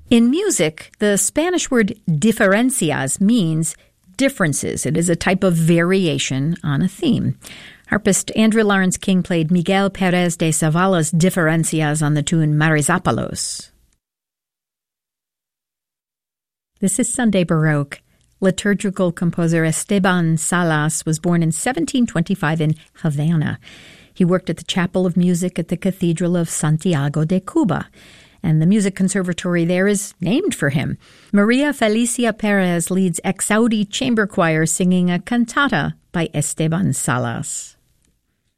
In music, the Spanish word diferencias means differences. It is a type of variation on a theme. Harpist Andrew Lawrence King played Miguel Pérez de Zavala's diferencias on the tune Marizápalos. This is Sunday Baroque. Liturgical composer Esteban Salas was born in 1725 in Havana. He worked at the Chapel of Music at the Cathedral of Santiago de Cuba, and the music conservatory there is named for him. Maria Felicia Perez leads Exaudi Chamber Choir singing a cantata by Esteban Salas.